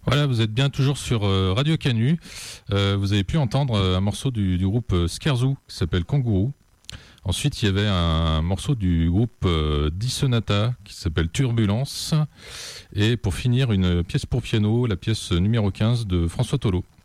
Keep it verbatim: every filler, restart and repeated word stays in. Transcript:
Voilà, vous êtes bien toujours sur euh, Radio Canu. Euh, vous avez pu entendre euh, un morceau du, du groupe euh, Skerzou qui s'appelle Kangourou. Ensuite, il y avait un morceau du groupe euh, Di Sonata qui s'appelle Turbulence. Et pour finir, une pièce pour piano, la pièce numéro quinze de François Tolo.